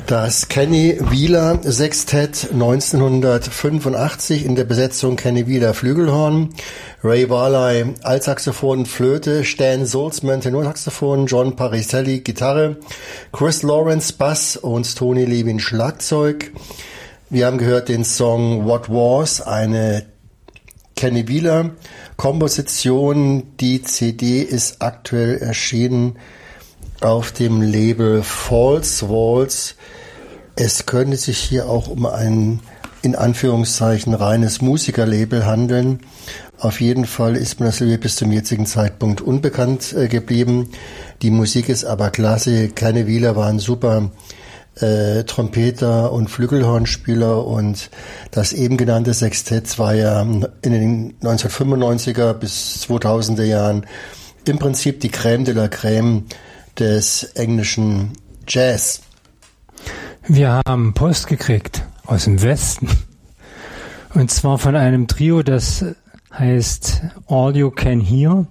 Das Kenny Wheeler Sextett 1985 in der Besetzung Kenny Wheeler Flügelhorn, Ray Barley Altsaxophon, Flöte, Stan Sulzman Tenorsaxophon, John Pariselli Gitarre, Chris Lawrence Bass und Tony Levin Schlagzeug. Wir haben gehört den Song What Was, eine Kenny Wheeler Komposition. Die CD ist aktuell erschienen auf dem Label False Walls. Es könnte sich hier auch um ein, in Anführungszeichen, reines Musikerlabel handeln. Auf jeden Fall ist mir das Label bis zum jetzigen Zeitpunkt unbekannt geblieben. Die Musik ist aber klasse. Kenny Wheeler war ein super Trompeter und Flügelhornspieler, und das eben genannte Sextett war ja in den 1995er bis 2000er Jahren im Prinzip die Crème de la Crème des englischen Jazz. Wir haben Post gekriegt aus dem Westen, und zwar von einem Trio, das heißt All You Can Hear,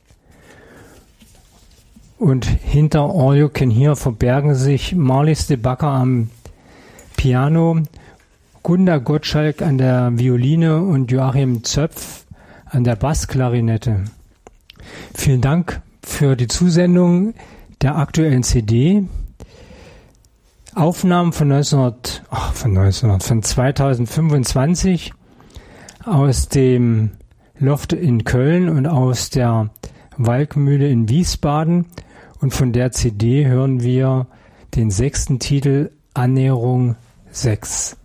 und hinter All You Can Hear verbergen sich Marlies de Backer am Piano, Gunda Gottschalk an der Violine und Joachim Zöpf an der Bassklarinette. Vielen Dank für die Zusendung der aktuellen CD. Aufnahmen von 2025 aus dem Loft in Köln und aus der Walkmühle in Wiesbaden, und von der CD hören wir den 6. Titel Annäherung 6.